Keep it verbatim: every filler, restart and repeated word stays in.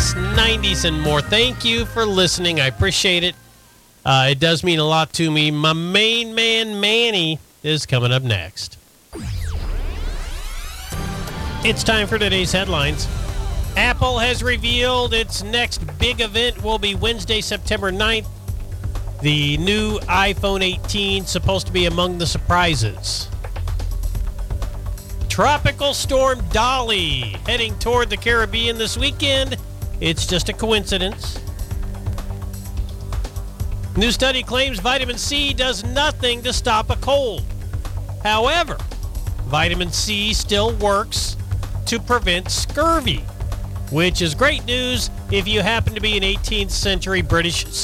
eighties, nineties, and more. Thank you for listening. I appreciate it. Uh, it does mean a lot to me. My main man, Manny, is coming up next. It's time for today's headlines. Apple has revealed its next big event will be Wednesday, September ninth. The new iPhone eighteen supposed to be among the surprises. Tropical storm Dolly heading toward the Caribbean this weekend. It's just a coincidence. New study claims vitamin C does nothing to stop a cold. However, vitamin C still works to prevent scurvy, which is great news if you happen to be an eighteenth century British